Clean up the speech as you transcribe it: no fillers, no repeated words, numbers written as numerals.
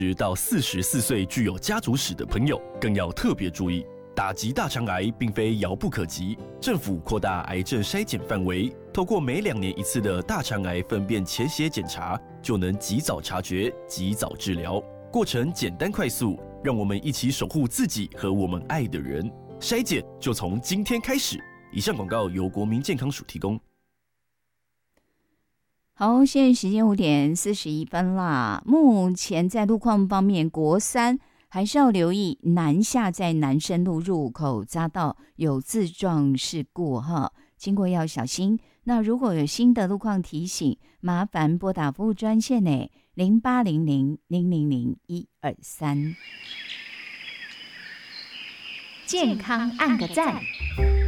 到44岁具有家族史的朋友更要特别注意，打击大肠癌并非遥不可及。政府扩大癌症筛检范围，透过每2年1次的大肠癌粪便潜血检查，就能及早察觉、及早治疗，过程简单快速。让我们一起守护自己和我们爱的人。筛检就从今天开始。以上广告由国民健康署提供。 好，现在时间5:41啦。目前在路况方面，国3还是要留意南下在南深路入口匝道有自撞事故哈，经过要小心。那如果有新的路况提醒，麻烦拨打服务专线呢0800-000-123。 健康按个赞。